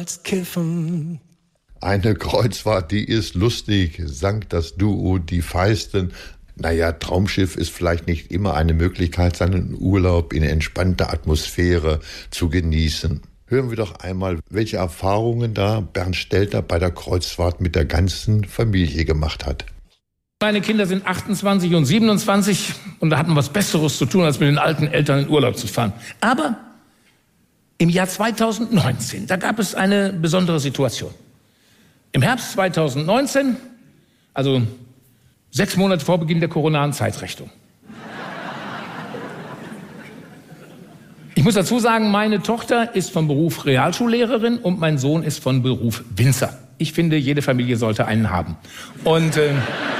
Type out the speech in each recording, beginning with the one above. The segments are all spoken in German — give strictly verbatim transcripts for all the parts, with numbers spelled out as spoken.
Kiffen. Eine Kreuzfahrt, die ist lustig, sang das Duo Die Feisten. Naja, Traumschiff ist vielleicht nicht immer eine Möglichkeit, seinen Urlaub in entspannter Atmosphäre zu genießen. Hören wir doch einmal, welche Erfahrungen da Bernd Stelter bei der Kreuzfahrt mit der ganzen Familie gemacht hat. Meine Kinder sind achtundzwanzig und siebenundzwanzig und da hatten wir was Besseres zu tun, als mit den alten Eltern in Urlaub zu fahren. Aber im Jahr zweitausendneunzehn, da gab es eine besondere Situation. Im Herbst zweitausendneunzehn, also sechs Monate vor Beginn der koronaren Zeitrechnung. Ich muss dazu sagen, meine Tochter ist von Beruf Realschullehrerin und mein Sohn ist von Beruf Winzer. Ich finde, jede Familie sollte einen haben. Und, äh,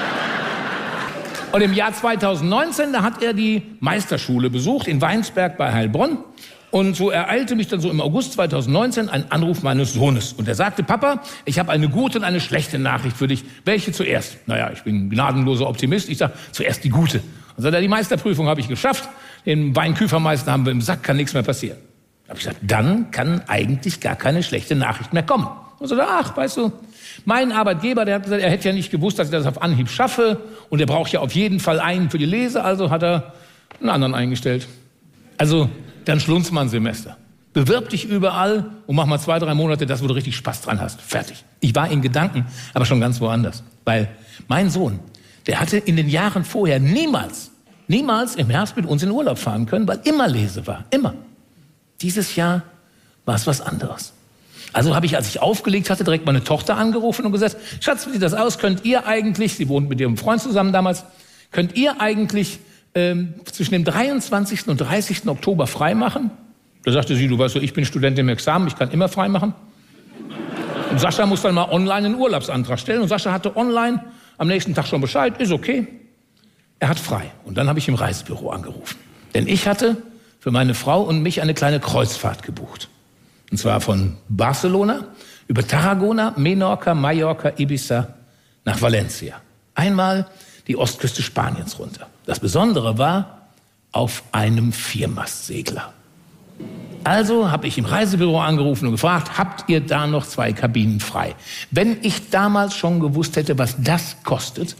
und im Jahr zweitausendneunzehn, da hat er die Meisterschule besucht in Weinsberg bei Heilbronn. Und so ereilte mich dann so im August zweitausendneunzehn ein Anruf meines Sohnes. Und er sagte, Papa, ich habe eine gute und eine schlechte Nachricht für dich. Welche zuerst? Naja, ich bin ein gnadenloser Optimist. Ich sage, zuerst die gute. Und sagt er, die Meisterprüfung habe ich geschafft. Den Weinküfermeister haben wir im Sack, kann nichts mehr passieren. Da habe ich gesagt, dann kann eigentlich gar keine schlechte Nachricht mehr kommen. Und so, ach, weißt du, mein Arbeitgeber, der hat gesagt, er hätte ja nicht gewusst, dass ich das auf Anhieb schaffe. Und er braucht ja auf jeden Fall einen für die Lese. Also hat er einen anderen eingestellt. Also dann schlunz mal ein Semester. Bewirb dich überall und mach mal zwei, drei Monate das, wo du richtig Spaß dran hast. Fertig. Ich war in Gedanken, aber schon ganz woanders. Weil mein Sohn, der hatte in den Jahren vorher niemals, niemals im Herbst mit uns in Urlaub fahren können, weil immer Lese war. Immer. Dieses Jahr war es was anderes. Also habe ich, als ich aufgelegt hatte, direkt meine Tochter angerufen und gesagt, Schatz, wie sieht das aus? Könnt ihr eigentlich, sie wohnt mit ihrem Freund zusammen damals, könnt ihr eigentlich Ähm, zwischen dem dreiundzwanzigsten und dreißigsten Oktober freimachen? Da sagte sie, du weißt doch, ich bin Studentin im Examen, ich kann immer freimachen. Und Sascha muss dann mal online einen Urlaubsantrag stellen. Und Sascha hatte online am nächsten Tag schon Bescheid, ist okay. Er hat frei. Und dann habe ich im Reisebüro angerufen. Denn ich hatte für meine Frau und mich eine kleine Kreuzfahrt gebucht. Und zwar von Barcelona über Tarragona, Menorca, Mallorca, Ibiza nach Valencia. Einmal die Ostküste Spaniens runter. Das Besondere war, auf einem Viermastsegler. Also habe ich im Reisebüro angerufen und gefragt, habt ihr da noch zwei Kabinen frei? Wenn ich damals schon gewusst hätte, was das kostet,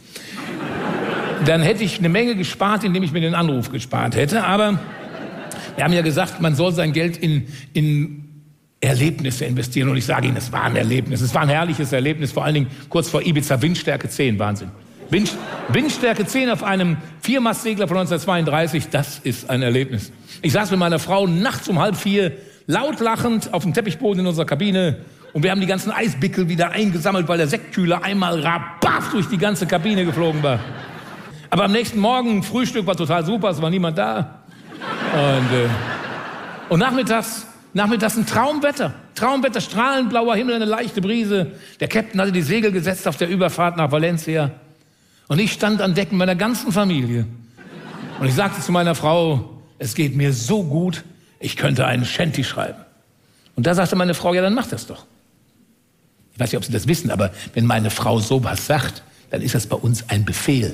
dann hätte ich eine Menge gespart, indem ich mir den Anruf gespart hätte. Aber wir haben ja gesagt, man soll sein Geld in, in Erlebnisse investieren. Und ich sage Ihnen, es war ein Erlebnis. Es war ein herrliches Erlebnis, vor allen Dingen kurz vor Ibiza, Windstärke zehn, Wahnsinn. Wind, Windstärke zehn auf einem Viermastsegler von neunzehnhundertzweiunddreißig, das ist ein Erlebnis. Ich saß mit meiner Frau nachts um halb vier, laut lachend auf dem Teppichboden in unserer Kabine und wir haben die ganzen Eisbickel wieder eingesammelt, weil der Sektkühler einmal rabaff durch die ganze Kabine geflogen war. Aber am nächsten Morgen, Frühstück war total super, es war niemand da. Und, äh, und nachmittags, nachmittags ein Traumwetter. Traumwetter, strahlend blauer Himmel, eine leichte Brise. Der Captain hatte die Segel gesetzt auf der Überfahrt nach Valencia. Und ich stand an Deck mit meiner ganzen Familie. Und ich sagte zu meiner Frau, es geht mir so gut, ich könnte einen Shanty schreiben. Und da sagte meine Frau, ja, dann mach das doch. Ich weiß nicht, ob Sie das wissen, aber wenn meine Frau sowas sagt, dann ist das bei uns ein Befehl.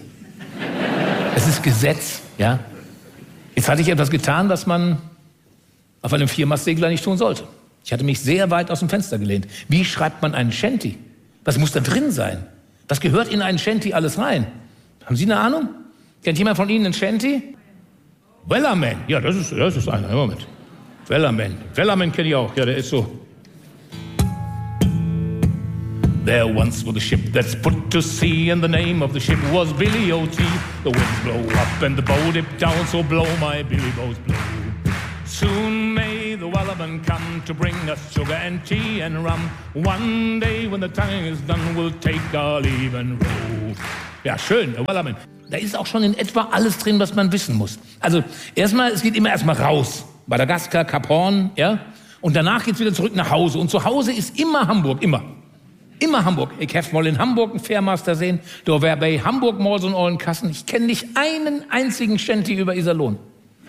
Es ist Gesetz, ja. Jetzt hatte ich etwas getan, was man auf einem Viermastsegler nicht tun sollte. Ich hatte mich sehr weit aus dem Fenster gelehnt. Wie schreibt man einen Shanty? Was muss da drin sein? Was gehört in einen Shanty alles rein? Haben Sie eine Ahnung? Kennt jemand von Ihnen einen Shanty? Wellerman. Ja, das ist, das ist einer. Moment. Wellerman. Wellerman kenne ich auch. Ja, der ist so. There once was a ship that's put to sea, and the name of the ship was Billy O T. The winds blow up and the bow dip down, so blow my Billy bows blow. Soon may the Wellerman come to bring us sugar and tea and rum. One day when the tonguing is done, we'll take our leave and row. Ja, schön, der Wellerman. Da ist auch schon in etwa alles drin, was man wissen muss. Also erstmal, es geht immer erstmal raus. Madagaskar, Kap Horn, ja. Und danach geht's wieder zurück nach Hause. Und zu Hause ist immer Hamburg, immer. Immer Hamburg. Ich habe mal in Hamburg einen Fährmaster sehen. Da wäre bei Hamburg mal so einen Kassen. Ich kenne nicht einen einzigen Shanty über Iserlohn.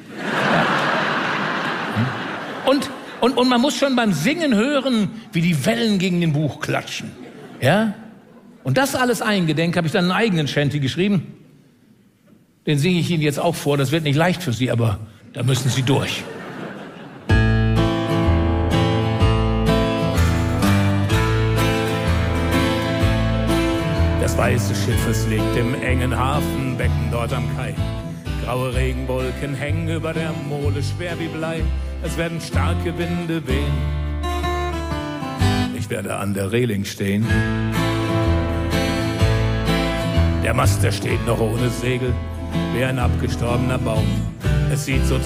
Und, und, und man muss schon beim Singen hören, wie die Wellen gegen den Buch klatschen. Ja? Und das alles eingedenk habe ich dann einen eigenen Shanty geschrieben. Den singe ich Ihnen jetzt auch vor. Das wird nicht leicht für Sie, aber da müssen Sie durch. weiße Schiff, es liegt im engen Hafenbecken dort am Kai. Graue Regenwolken hängen über der Mole schwer wie Blei. Es werden starke Winde wehen. Ich werde an der Reling stehen. Der Mast, der steht noch ohne Segel, wie ein abgestorbener Baum. Es sieht so